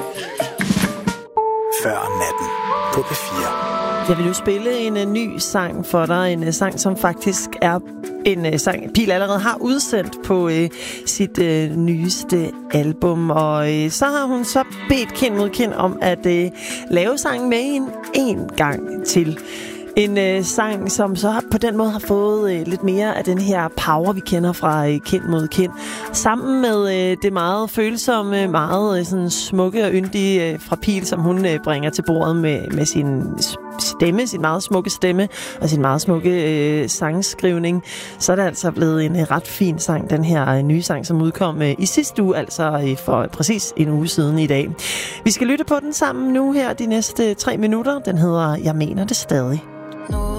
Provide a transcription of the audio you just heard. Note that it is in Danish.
Før natten på P4. Jeg vil jo spille en ny sang for dig. En sang, som faktisk er en sang, Pihl allerede har udsendt på sit nyeste album. Og så har hun så bedt Kind mod Kind om at lave sangen med hende en gang til. En sang, som så på den måde har fået lidt mere af den her power, vi kender fra Kind mod Kind. Sammen med det meget følsomme, meget sådan smukke og yndige fra Pihl, som hun bringer til bordet med sin stemme, sin meget smukke stemme og sin meget smukke sangskrivning. Så er det altså blevet en ret fin sang, den her nye sang, som udkom i sidste uge, altså for præcis en uge siden i dag. Vi skal lytte på den sammen nu her de næste 3 minutter. Den hedder Jeg mener det stadig. Nu